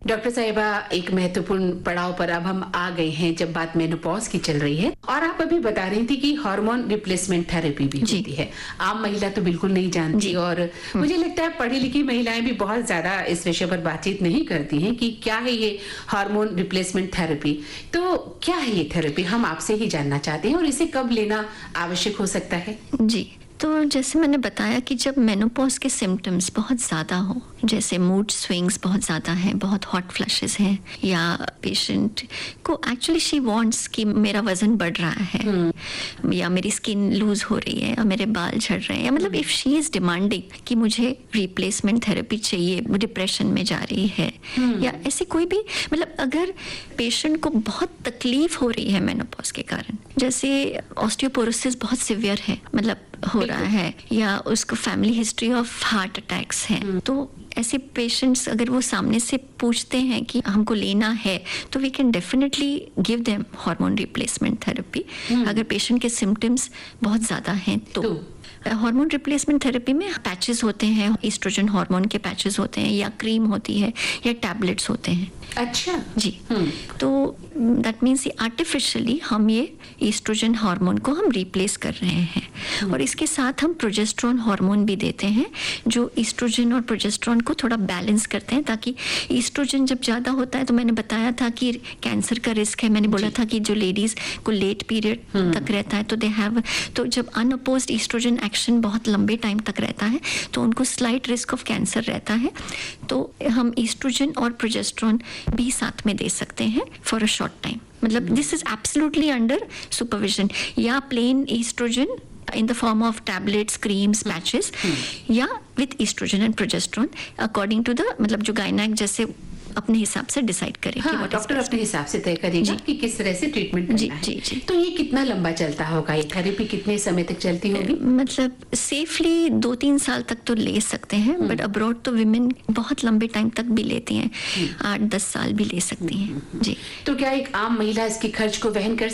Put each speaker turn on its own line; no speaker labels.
Doctor साहिबा, एक महत्वपूर्ण पड़ाव पर अब हम आ गए हैं जब बात मेनोपॉज की चल रही है, और आप अभी बता रही थी कि हार्मोन रिप्लेसमेंट थेरेपी भी होती है। आम महिला तो बिल्कुल नहीं जानती, और मुझे लगता है पढ़ी लिखी महिलाएं भी बहुत ज्यादा इस विषय पर बातचीत नहीं करती हैं कि क्या है ये हार्मोन रिप्लेसमेंट थेरेपी। तो क्या है ये थेरेपी, हम आपसे ही जानना चाहते हैं, और इसे कब लेना आवश्यक हो सकता है?
जी, तो जैसे मैंने बताया कि जब मेनोपॉज के सिम्टम्स बहुत ज़्यादा हो, जैसे मूड स्विंग्स बहुत ज़्यादा हैं, बहुत हॉट फ्लैशेस हैं, या पेशेंट को एक्चुअली शी वांट्स कि मेरा वज़न बढ़ रहा है, या मेरी स्किन लूज हो रही है, या मेरे बाल झड़ रहे हैं, मतलब इफ़ शी इज़ डिमांडिंग कि मुझे रिप्लेसमेंट थेरेपी चाहिए, डिप्रेशन में जा रही है, या ऐसी कोई भी, मतलब अगर पेशेंट को बहुत तकलीफ हो रही है मेनोपॉज के कारण, जैसे ऑस्टियोपोरोसिस बहुत सिवियर है, मतलब हो रहा है, या उसको family history of heart attacks है, तो ऐसे पेशेंट्स अगर वो सामने से पूछते हैं कि हमको लेना है, तो we can definitely give them hormone replacement therapy अगर पेशेंट के सिम्टम्स बहुत ज़्यादा हैं तो। हार्मोन रिप्लेसमेंट थेरेपी में पैचेस होते हैं, ईस्ट्रोजन हार्मोन के पैचेस होते हैं, या क्रीम होती है, या टैबलेट्स होते हैं।
अच्छा
जी, तो दैट मीन्स आर्टिफिशियली हम ये ईस्ट्रोजन हार्मोन को हम रिप्लेस कर रहे हैं, और इसके साथ हम प्रोजेस्टेरोन हार्मोन भी देते हैं जो ईस्ट्रोजन और प्रोजेस्टेरोन को थोड़ा बैलेंस करते हैं, ताकि ईस्ट्रोजन जब ज़्यादा होता है, तो मैंने बताया था कि कैंसर का रिस्क है, मैंने बोला था कि जो लेडीज़ को लेट पीरियड तक रहता है तो दे हैव, तो जब अनअपोज्ड ईस्ट्रोजन एक्शन बहुत लंबे टाइम तक रहता है तो उनको स्लाइट रिस्क ऑफ कैंसर रहता है, तो हम ईस्ट्रोजन और प्रोजेस्टेरोन भी साथ में दे सकते हैं फॉर अ शॉर्ट टाइम, मतलब this is absolutely under supervision, या plane oestrogen in the form of tablets, creams, patches, या with estrogen and progesterone according to the, मतलब जो गायनेक जैसे अपने हिसाब से डिसाइड करे।
हाँ, डॉक्टर अपने हिसाब से तय करेगा कि किस तरह से ट्रीटमेंट करना है। जी। तो ये कितना लंबा चलता होगा, ये थेरेपी कितने समय तक चलती होगी? मतलब
सेफली 2-3 साल तक तो ले सकते हैं, बट अब्रॉड तो विमेन बहुत लंबे टाइम तक भी लेती हैं, 8-10 साल भी ले सकती हैं। जी।
तो क्या एक आम महिला इसके खर्च को वहन कर